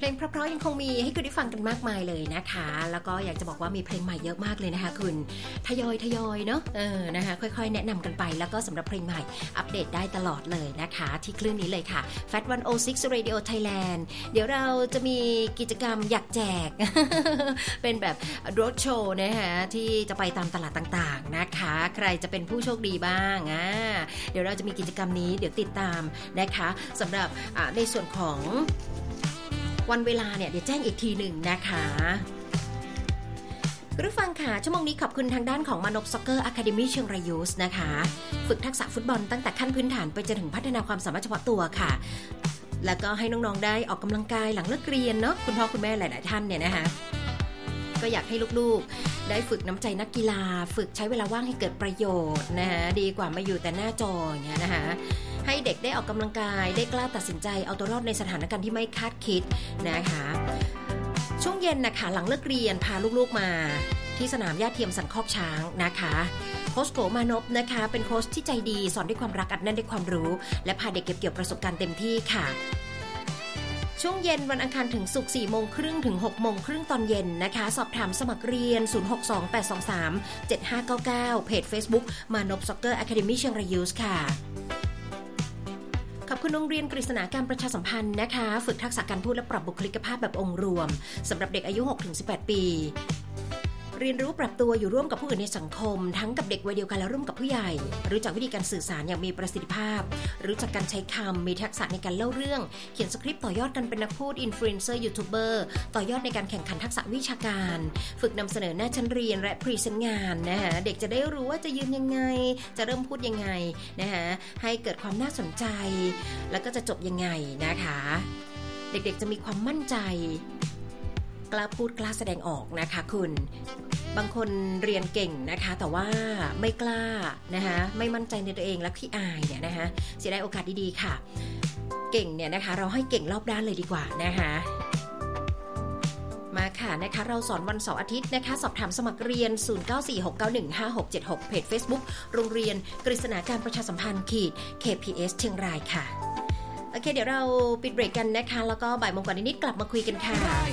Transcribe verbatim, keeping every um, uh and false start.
ลงเพราะๆยังคงมีให้คุณได้ฟังกันมากมายเลยนะคะแล้วก็อยากจะบอกว่ามีเพลงใหม่เยอะมากเลยนะคะคุณทยอยทยอยเนาะเออนะคะค่อยๆแนะนำกันไปแล้วก็สำหรับเพลงใหม่อัปเดตได้ตลอดเลยนะคะที่คลื่นนี้เลยค่ะ แฟต หนึ่งศูนย์หก Radio Thailand เดี๋ยวเราจะมีกิจกรรมอยากแจก เป็นแบบโรดโชว์นะคะที่จะไปตามตลาดต่างๆนะคะใครจะเป็นผู้โชคดีบ้างอ่าเดี๋ยวเราจะมีกิจกรรมนี้เดี๋ยวติดตามนะคะสำหรับในส่วนของวันเวลาเนี่ยเดี๋ยวแจ้งอีกทีหนึ่งนะคะคุณผู้ฟังค่ะชั่วโมงนี้ขอบคุณทางด้านของมานพซ็อกเกอร์อะคาเดมี่เชียงรายยูสนะคะฝึกทักษะฟุตบอลตั้งแต่ขั้นพื้นฐานไปจนถึงพัฒนาความสามารถเฉพาะตัวค่ะแล้วก็ให้น้องๆได้ออกกำลังกายหลังเลิกเรียนเนาะคุณพ่อคุณแม่หลายๆท่านเนี่ยนะคะก็อยากให้ลูกๆได้ฝึกน้ำใจนักกีฬาฝึกใช้เวลาว่างให้เกิดประโยชน์นะคะดีกว่ามาอยู่แต่หน้าจออย่างเงี้ยนะคะให้เด็กได้ออกกำลังกายได้กล้าตัดสินใจเอาตัวรอดในสถานการณ์ที่ไม่คาดคิดนะคะช่วงเย็นนะคะหลังเลิกเรียนพาลูกๆมาที่สนามหญ้าเทียมสันคอกช้างนะคะโค้ชโกมานพนะคะเป็นโค้ชที่ใจดีสอนด้วยความรักอัดแน่นด้วยความรู้และพาเด็กเก็บเกี่ยวประสบการณ์เต็มที่ค่ะช่วงเย็นวันอังคารถึงศุกร์ สี่โมงครึ่งถึง หกโมงครึ่งตอนเย็นนะคะสอบถามสมัครเรียนศูนย์ หก สอง แปด สอง สาม เจ็ด ห้า เก้า เก้าเพจ Facebook มานพซ็อกเกอร์อะคาเดมี่เชียงรายยูสค่ะขอบคุณโรงเรียนกฤษณาการประชาสัมพันธ์นะคะฝึกทักษะการพูดและปรับบุคลิกภาพแบบองค์รวมสำหรับเด็กอายุ หกถึงสิบแปด ปีเรียนรู้ปรับตัวอยู่ร่วมกับผู้อื่นในสังคมทั้งกับเด็กวัยเดียวกันและร่วมกับผู้ใหญ่รู้จักวิธีการสื่อสารอย่างมีประสิทธิภาพรู้จักการใช้คำมีทักษะในการเล่าเรื่องเขียนสคริปต์ต่อยอดกันเป็นนักพูดอินฟลูเอนเซอร์ยูทูบเบอร์ต่อยอดในการแข่งขันทักษะวิชาการฝึกนำเสนอหน้าชั้นเรียนและพรีเซนต์งานนะคะเด็กจะได้รู้ว่าจะยืนยังไงจะเริ่มพูดยังไงนะคะให้เกิดความน่าสนใจแล้วก็จะจบยังไงนะคะเด็กๆจะมีความมั่นใจกล้าพูดกล้าแสดงออกนะคะคุณบางคนเรียนเก่งนะคะแต่ว่าไม่กล้านะคะไม่มั่นใจในตัวเองและขี้อายเนี่ยนะคะเสียดายโอกาสดีๆค่ะเก่งเนี่ยนะคะเราให้เก่งรอบด้านเลยดีกว่านะคะมาค่ะนะคะเราสอนวันเสาร์อาทิตย์นะคะสอบถามสมัครเรียนศูนย์ เก้า สี่ หก เก้า หนึ่ง ห้า หก เจ็ด หกเพจ Facebook โรงเรียนกฤษณาการประชาสัมพันธ์ขีด เค พี เอส เชียงรายค่ะโอเคเดี๋ยวเราปิดเบรกกันนะคะแล้วก็บ่ายโมงกว่านิดๆกลับมาคุยกันค่ะ